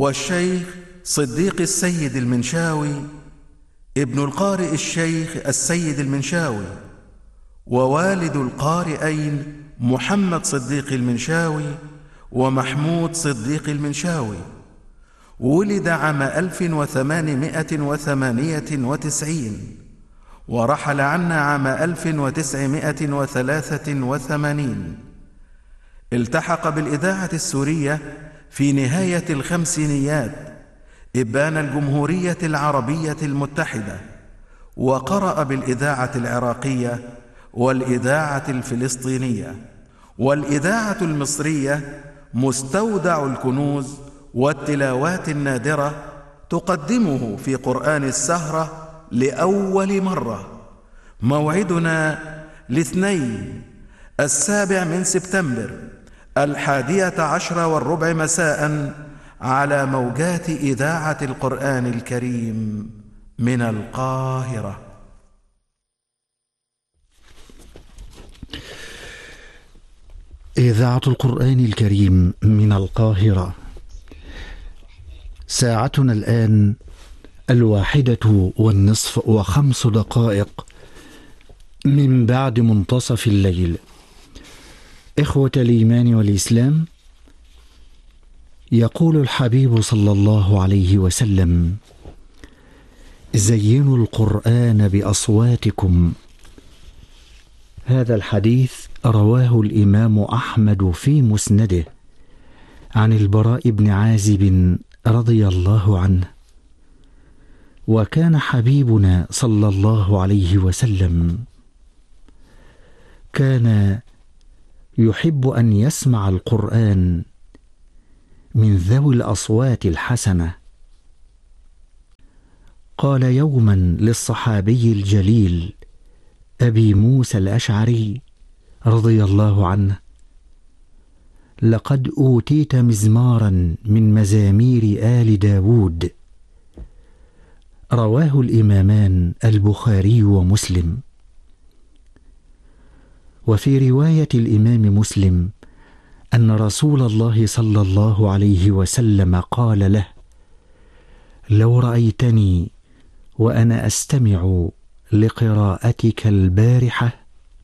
والشيخ صديق السيد المنشاوي ابن القارئ الشيخ السيد المنشاوي، ووالد القارئين محمد صديق المنشاوي ومحمود صديق المنشاوي. ولد عام 1898 ورحل عنا عام 1983. التحق بالإذاعة السورية في نهاية الخمسينيات إبان الجمهورية العربية المتحدة، وقرأ بالإذاعة العراقية والإذاعة الفلسطينية. والإذاعة المصرية مستودع الكنوز والتلاوات النادرة تقدمه في قرآن السهرة لأول مرة. موعدنا الاثنين 7 سبتمبر 11:15 مساء على موجات إذاعة القرآن الكريم من القاهرة. إذاعة القرآن الكريم من القاهرة. ساعتنا الآن 1:05 من بعد منتصف الليل. إخوة الإيمان والإسلام، يقول الحبيب صلى الله عليه وسلم: زينوا القرآن بأصواتكم. هذا الحديث رواه الإمام أحمد في مسنده عن البراء بن عازب رضي الله عنه. وكان حبيبنا صلى الله عليه وسلم كان يحب أن يسمع القرآن من ذوي الأصوات الحسنة. قال يوما للصحابي الجليل أبي موسى الأشعري رضي الله عنه: لقد أوتيت مزمارا من مزامير آل داود. رواه الإمامان البخاري ومسلم. وفي رواية الإمام مسلم أن رسول الله صلى الله عليه وسلم قال له: لو رأيتني وأنا أستمع لقراءتك البارحة.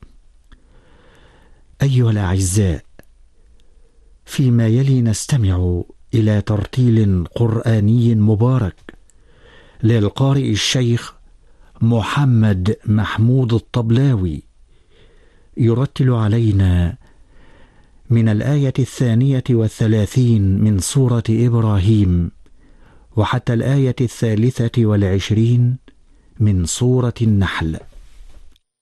أيها الأعزاء، فيما يلي نستمع إلى ترتيل قرآني مبارك للقارئ الشيخ محمد محمود الطبلاوي، يرتل علينا من الآية 32 من سورة إبراهيم وحتى الآية 23 من سورة النحل.